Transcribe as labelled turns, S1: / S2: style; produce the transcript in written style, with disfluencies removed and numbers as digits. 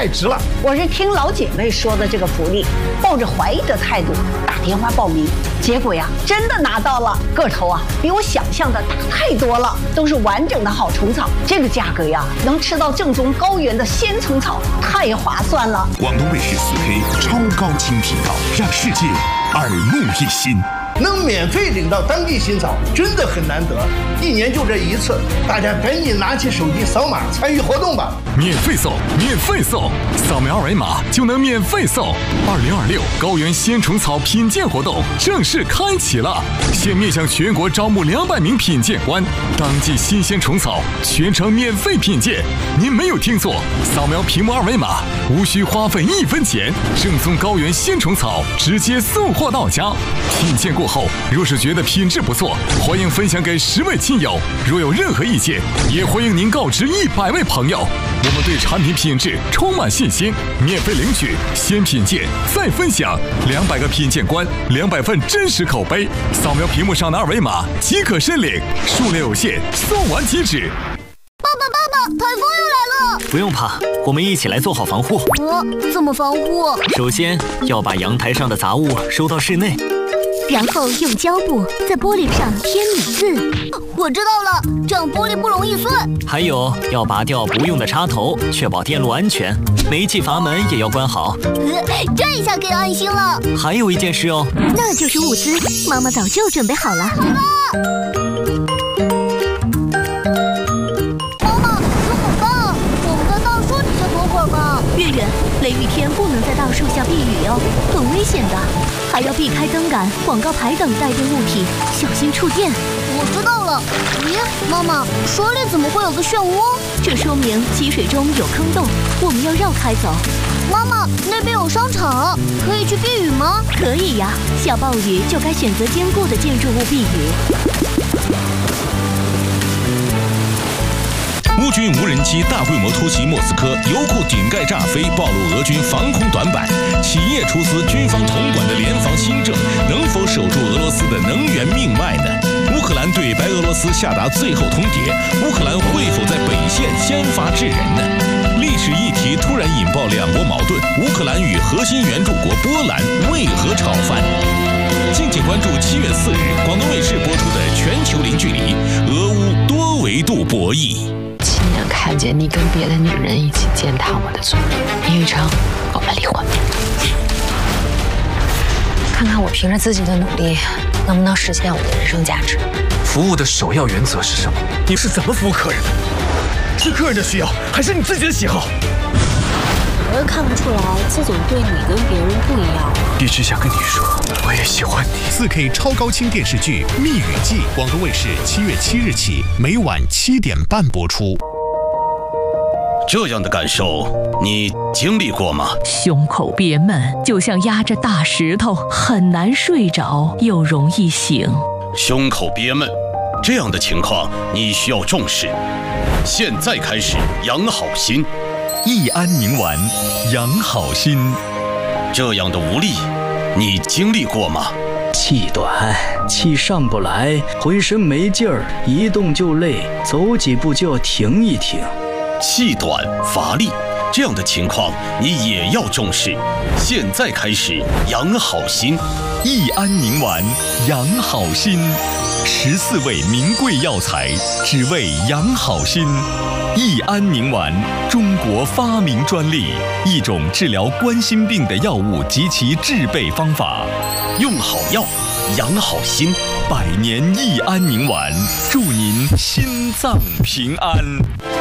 S1: 太值了。
S2: 我是听老姐妹说的这个福利，抱着怀疑的态度打电话报名，结果呀，真的拿到了，个头啊比我想象的大太多了，都是完整的好虫草，这个价格呀，能吃到正宗高原的鲜虫草，太划算了。
S3: 广东卫视4K 超高清频道，让世界耳目一新。
S1: 能免费领到当地新草，真的很难得，一年就这一次，大家赶紧拿起手机扫码参与活动吧！
S4: 免费送，免费送，扫描二维码就能免费送。2026高原鲜虫草品鉴活动正式开启了，现面向全国招募200名品鉴官，当季新鲜虫草全程免费品鉴。您没有听错，扫描屏幕二维码，无需花费1分钱，正宗高原鲜虫草直接送货到家。品鉴过后，若是觉得品质不错，欢迎分享给10位亲友。若有任何意见，也欢迎您告知100位朋友。我们对产品品质充满信心，免费领取，先品鉴再分享，200个品鉴官，200份真实口碑。扫描屏幕上的二维码即可申领，数量有限，送完即止。
S5: 爸爸，台风又来了！
S6: 不用怕，我们一起来做好防护。
S5: 怎么防护？
S6: 首先要把阳台上的杂物收到室内，
S5: 然后用胶布在玻璃上贴米字。我知道了，这样玻璃不容易碎。
S6: 还有要拔掉不用的插头，确保电路安全。煤气阀门也要关好。
S5: 这一下可以安心了。
S6: 还有一件事哦，
S5: 那就是物资，妈妈早就准备好了。妈妈，可怎么办？我们在大树底下躲会儿吧。
S7: 月月，雷雨天不能在大树下避雨哟，很危险的。还要避开灯杆、广告牌等带电物品，小心触电。
S5: 我知道了。咦，妈妈，水里怎么会有个漩涡？
S7: 这说明积水中有坑洞，我们要绕开走。
S5: 妈妈，那边有商场，可以去避雨吗？
S7: 可以呀，下暴雨就该选择坚固的建筑物避雨。
S8: 乌军无人机大规模突袭莫斯科，油库顶盖炸飞，暴露俄军防空短板。企业出资，军方统管的联防新政，能否守住俄罗斯的能源命脉呢？乌克兰对白俄罗斯下达最后通牒，乌克兰会否在北线先发制人呢？历史议题突然引爆两国矛盾，乌克兰与核心援助国波兰为何吵翻？敬请关注7月4日广东卫视播出的《全球零距离》，俄乌多维度博弈。
S9: 亲眼看见你跟别的女人一起践踏我的尊严，一成，我们离婚。看看我凭着自己的努力，能不能实现我的人生价值。
S10: 服务的首要原则是什么？你是怎么服务客人的？是客人的需要，还是你自己的喜好？
S7: 我又看不出来，自总对你跟别人不一样。
S10: 一直想跟你说，我也喜欢你。
S3: 4K 超高清电视剧《蜜语记》，广东卫视7月7日起，每晚7点半播出。
S8: 这样的感受，你经历过吗？
S11: 胸口憋闷，就像压着大石头，很难睡着，又容易醒。
S8: 胸口憋闷，这样的情况你需要重视。现在开始养好心。
S4: 益安宁丸，养好心。
S8: 这样的无力，你经历过吗？
S12: 气短，气上不来，浑身没劲儿，一动就累，走几步就要停一停。
S8: 气短乏力，这样的情况你也要重视。现在开始养好心。
S4: 益安宁丸，养好心。14味名贵药材，只为养好心。益安宁丸，中国发明专利，一种治疗冠心病的药物及其制备方法。
S8: 用好药，养好心。
S4: 100年益安宁丸，祝您心脏平安。